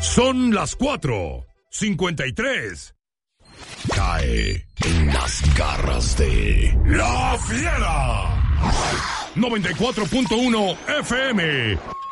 Son las 4:53. Cae en las garras de La Fiera. 94.1 FM.